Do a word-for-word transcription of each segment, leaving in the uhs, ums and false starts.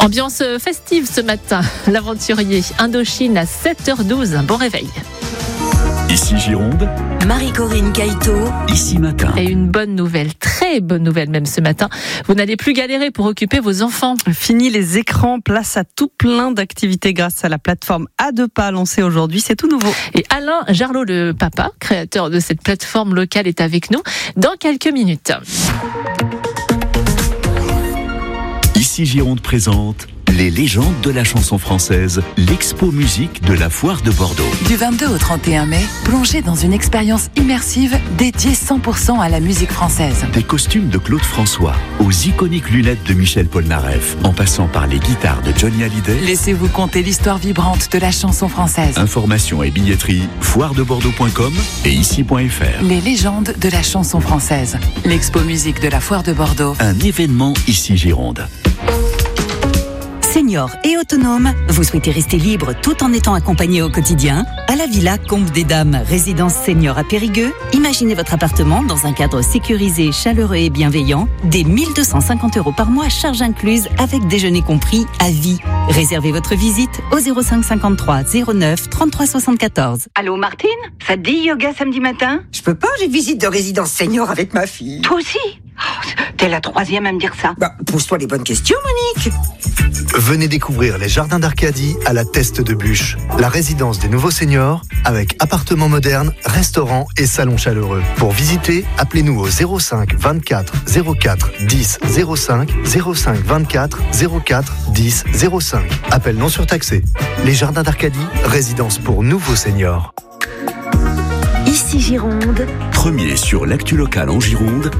Ambiance festive ce matin. L'aventurier Indochine à sept heures douze. Bon réveil. Ici Gironde, Marie-Corinne Caïto, ici matin. Et une bonne nouvelle, très bonne nouvelle même ce matin. Vous n'allez plus galérer pour occuper vos enfants. Fini les écrans, place à tout plein d'activités grâce à la plateforme A deux Pas lancée aujourd'hui. C'est tout nouveau. Et Alain Jarlot, le papa, créateur de cette plateforme locale, est avec nous dans quelques minutes. Ici Gironde présente les légendes de la chanson française, l'expo musique de la Foire de Bordeaux. Du vingt-deux au trente et un mai, plongez dans une expérience immersive dédiée cent pour cent à la musique française. Des costumes de Claude François, aux iconiques lunettes de Michel Polnareff, en passant par les guitares de Johnny Hallyday. Laissez-vous conter l'histoire vibrante de la chanson française. Informations et billetterie, foire de bordeaux point com et ici point f r. Les légendes de la chanson française. L'expo musique de la Foire de Bordeaux. Un événement ici Gironde. Senior et autonome, vous souhaitez rester libre tout en étant accompagné au quotidien? À la Villa Combe des Dames, résidence senior à Périgueux, imaginez votre appartement dans un cadre sécurisé, chaleureux et bienveillant, dès mille deux cent cinquante euros par mois, charge incluse, avec déjeuner compris, à vie. Réservez votre visite au zéro cinq cinquante-trois zéro neuf trente-trois soixante-quatorze. Allô Martine, ça te dit yoga samedi matin? Je peux pas, j'ai visite de résidence senior avec ma fille. Toi aussi? Oh, t'es la troisième à me dire ça. Bah, pose-toi les bonnes questions, Monique. Venez découvrir les jardins d'Arcadie à la Teste de Bûche, la résidence des nouveaux seniors avec appartements modernes, restaurants et salons chaleureux. Pour visiter, appelez-nous au zéro cinq vingt-quatre zéro quatre dix zéro cinq, zéro cinq vingt-quatre zéro quatre dix zéro cinq. Appel non surtaxé. Les jardins d'Arcadie, résidence pour nouveaux seniors. Ici Gironde. Premier sur l'actu locale en Gironde.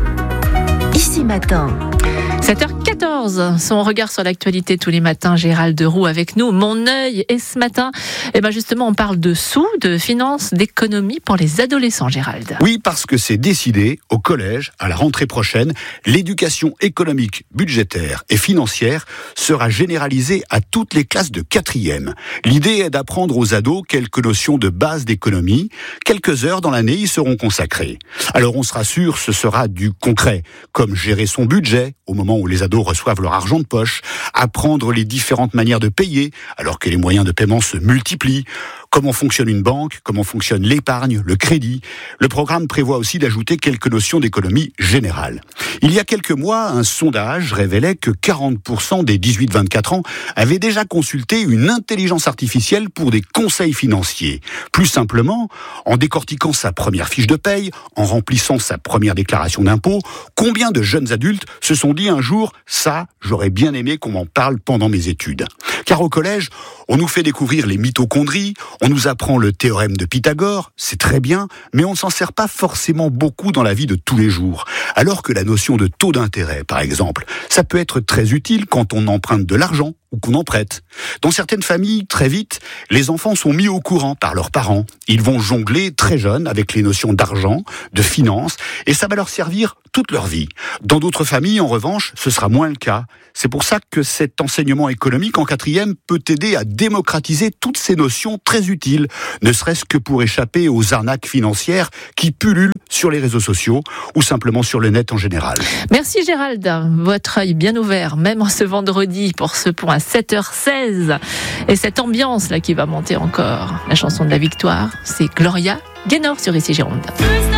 Ici matin. sept heures quatorze, son regard sur l'actualité tous les matins, Gérald Roux avec nous, Mon œil. Et ce matin, eh ben justement, on parle de sous, de finances, d'économie pour les adolescents, Gérald. Oui, parce que c'est décidé, au collège, à la rentrée prochaine, l'éducation économique, budgétaire et financière sera généralisée à toutes les classes de quatrième. L'idée est d'apprendre aux ados quelques notions de base d'économie. Quelques heures dans l'année y seront consacrées. Alors on se rassure, ce sera du concret, comme gérer son budget au moment où les ados reçoivent leur argent de poche, apprendre les différentes manières de payer alors que les moyens de paiement se multiplient, comment fonctionne une banque, comment fonctionne l'épargne, le crédit. Le programme prévoit aussi d'ajouter quelques notions d'économie générale. Il y a quelques mois, un sondage révélait que quarante pour cent des dix-huit vingt-quatre ans avaient déjà consulté une intelligence artificielle pour des conseils financiers. Plus simplement, en décortiquant sa première fiche de paye, en remplissant sa première déclaration d'impôt, combien de jeunes adultes se sont dit un jour « ça, j'aurais bien aimé qu'on m'en parle pendant mes études ». Car au collège, on nous fait découvrir les mitochondries, on nous apprend le théorème de Pythagore, c'est très bien, mais on ne s'en sert pas forcément beaucoup dans la vie de tous les jours. Alors que la notion de taux d'intérêt, par exemple, ça peut être très utile quand on emprunte de l'argent ou qu'on en prête. Dans certaines familles, très vite, les enfants sont mis au courant par leurs parents. Ils vont jongler très jeunes avec les notions d'argent, de finance, et ça va leur servir toute leur vie. Dans d'autres familles, en revanche, ce sera moins le cas. C'est pour ça que cet enseignement économique en quatrième peut aider à démocratiser toutes ces notions très utiles, ne serait-ce que pour échapper aux arnaques financières qui pullulent sur les réseaux sociaux ou simplement sur le net en général. Merci Gérald, votre œil bien ouvert, même en ce vendredi pour ce point à sept heures seize. Et cette ambiance là qui va monter encore, la chanson de la victoire, c'est Gloria Gaynor sur Ici Gironde.